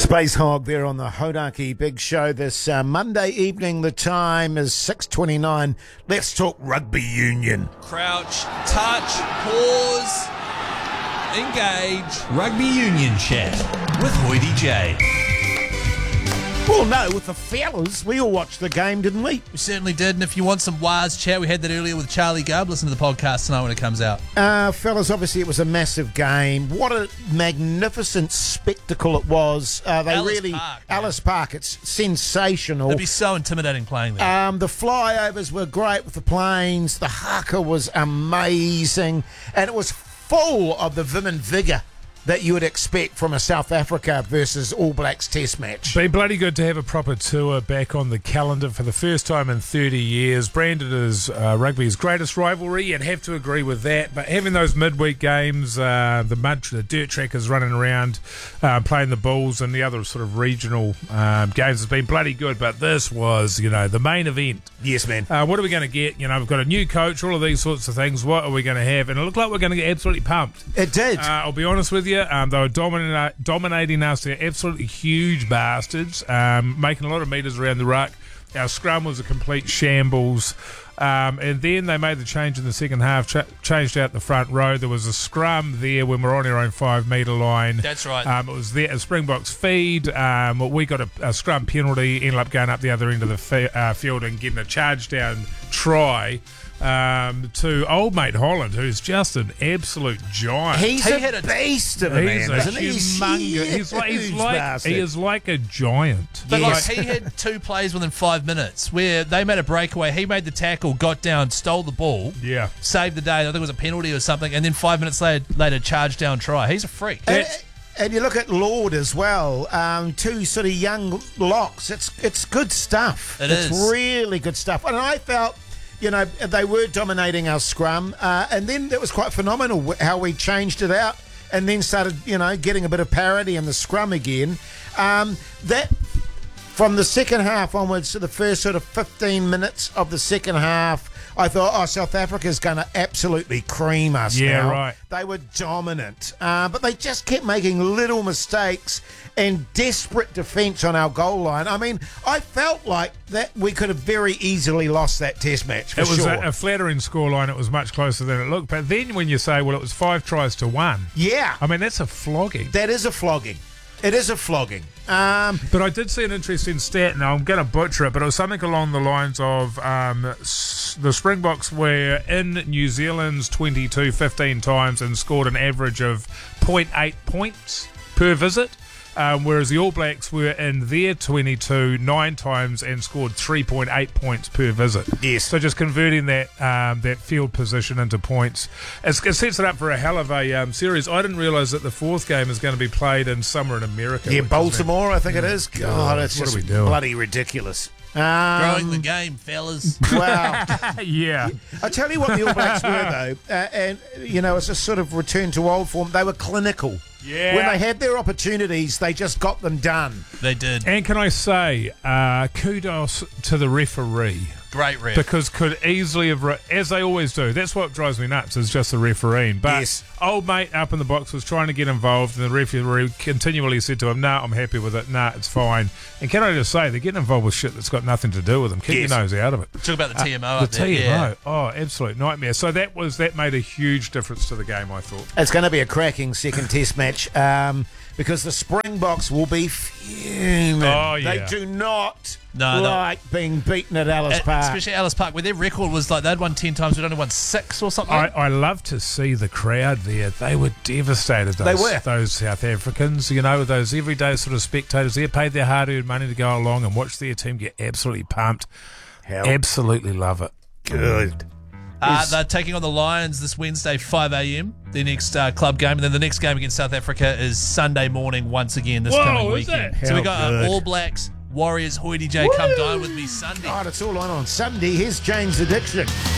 Space Hog there on the Hodaki Big Show this Monday evening. The time is 6:29. Let's talk rugby union. Crouch, touch, pause, engage. Rugby Union Chat with Hoity J. Well, no, with the fellas, we all watched the game, didn't we? We certainly did. And if you want some wise chat, we had that earlier with Charlie Gubb. Listen to the podcast tonight when it comes out. Fellas, obviously it was a massive game. What a magnificent spectacle it was. Ellis Park, it's sensational. It'd be so intimidating playing there. The flyovers were great with the planes. The haka was amazing. And it was full of the vim and vigour that you would expect from a South Africa versus All Blacks test match. Be bloody good to have a proper tour back on the calendar for the first time in 30 years. Branded as rugby's greatest rivalry, you'd have to agree with that. But having those midweek games, the dirt trackers running around, playing the Bulls and the other sort of regional games has been bloody good. But this was, the main event. Yes, man. What are we going to get? We've got a new coach, all of these sorts of things. What are we going to have? And it looked like we're going to get absolutely pumped. It did. I'll be honest with you. They were dominating us. They're absolutely huge bastards, making a lot of metres around the ruck. Our scrum was a complete shambles. And then they made the change in the second half, changed out the front row. There was a scrum there when we're on our own 5 metre line. That's right. It was there, a Springboks feed. We got a scrum penalty, ended up going up the other end of the field and getting a charge down try to old mate Holland, who's just an absolute giant. He had a beast of a man, isn't he? Humongous. He is like a giant. But he had 2 plays within 5 minutes where they made a breakaway. He made the tackle, got down, stole the ball, saved the day. I think it was a penalty or something, and then 5 minutes later charged down try. He's a freak. And you look at Lord as well, 2 sort of young locks. It's good stuff. It's really good stuff. And I felt, they were dominating our scrum, and then it was quite phenomenal how we changed it out and then started, getting a bit of parity in the scrum again. That from the second half onwards to the first sort of 15 minutes of the second half, I thought, South Africa's going to absolutely cream us now. Yeah, right. They were dominant, but they just kept making little mistakes and desperate defence on our goal line. I mean, I felt like that we could have very easily lost that test match, for sure. It was a flattering scoreline. It was much closer than it looked. But then when you say, well, it was 5 tries to 1. Yeah. I mean, that's a flogging. That is a flogging. It is a flogging. But I did see an interesting stat. Now, I'm going to butcher it, but it was something along the lines of the Springboks were in New Zealand's 22 15 times and scored an average of 0.8 points per visit, whereas the All Blacks were in their 22 9 times and scored 3.8 points per visit. Yes. So just converting that field position into points. It sets it up for a hell of a series. I didn't realise that the 4th game is going to be played somewhere in America. Yeah, Baltimore, I think it is. God, it's what just are we doing? Bloody ridiculous. Growing the game, fellas. Wow. Yeah. I tell you what the All Blacks were, though, and, it's a sort of return to old form. They were clinical. Yeah. When they had their opportunities, they just got them done. They did. And can I say, kudos to the referee. Great ref. Because could easily have, as they always do, that's what drives me nuts, is just the refereeing. But yes. Old mate up in the box was trying to get involved, and the referee continually said to him, "No, I'm happy with it. No, it's fine." And can I just say, they're getting involved with shit that's got nothing to do with them. Keep your nose out of it. Talk about the TMO. The TMO. Yeah. Oh, absolute nightmare. So that made a huge difference to the game, I thought. It's going to be a cracking second test match. Because the Springboks will be fuming. Oh, yeah. They do not like being beaten at Ellis Park. Especially Ellis Park, where their record was like they'd won 10 times, we'd only won 6 or something. I love to see the crowd there. They were devastated, those South Africans, those everyday sort of spectators. They paid their hard-earned money to go along and watch their team get absolutely pumped. Absolutely love it. Good. They're taking on the Lions this Wednesday, 5 a.m, the next club game. And then the next game against South Africa is Sunday morning once again this coming weekend. So we got All Blacks, Warriors, Hoity J. Come dine with me Sunday. God, it's all on Sunday. Here's James Addiction.